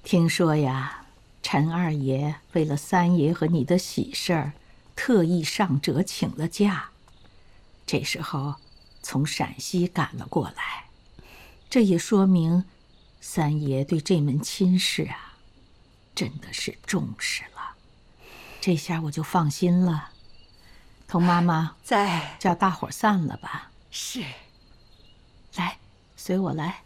听说呀，陈二爷为了三爷和你的喜事儿，特意上折请了假，这时候从陕西赶了过来。这也说明，三爷对这门亲事啊，真的是重视了。这下我就放心了。童妈妈， 在， 叫大伙散了吧。 是。 来，随我来。